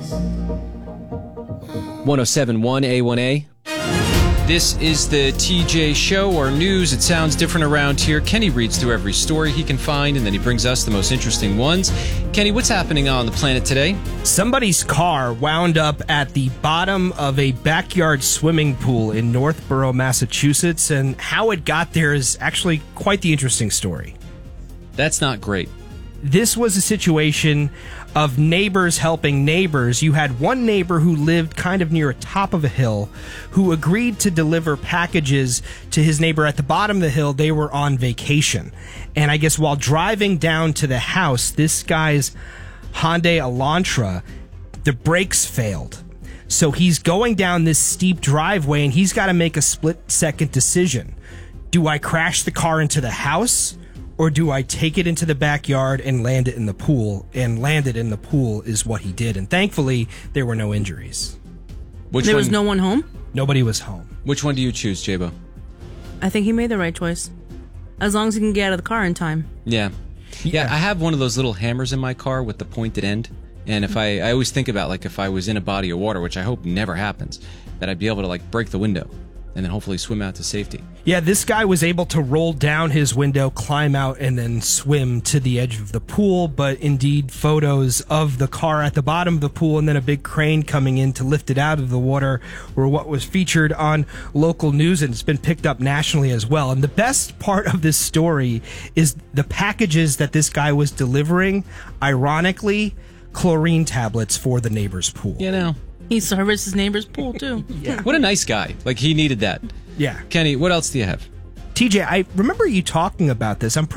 1071 A1A. This is the TJ Show, or news. It sounds different around here. Kenny reads through every story he can find, and then he brings us the most interesting ones. Kenny, what's happening on the planet today? Somebody's car wound up at the bottom of a backyard swimming pool in Northborough, Massachusetts, and how it got there is actually quite the interesting story. That's not great. This was a situation of neighbors helping neighbors. You had one neighbor who lived kind of near a top of a hill who agreed to deliver packages to his neighbor at the bottom of the hill. They were on vacation. And I guess while driving down to the house, this guy's Hyundai Elantra, the brakes failed. So he's going down this steep driveway and he's got to make a split-second decision. Do I crash the car into the house? Or do I take it into the backyard and land it in the pool? And land it in the pool is what he did. And thankfully, there were no injuries. There was no one home? Nobody was home. Which one do you choose, Jabo? I think he made the right choice. As long as he can get out of the car in time. Yeah, I have one of those little hammers in my car with the pointed end. And if I always think about, like, if I was in a body of water, which I hope never happens, that I'd be able to, like, break the window and then hopefully swim out to safety. Yeah, this guy was able to roll down his window, climb out, and then swim to the edge of the pool. But indeed, photos of the car at the bottom of the pool and then a big crane coming in to lift it out of the water were what was featured on local news, and it's been picked up nationally as well. And the best part of this story is the packages that this guy was delivering, ironically, chlorine tablets for the neighbor's pool. You know. He serviced his neighbor's pool, too. Yeah. What a nice guy. Like, he needed that. Yeah. Kenny, what else do you have? TJ, I remember you talking about this. I'm pretty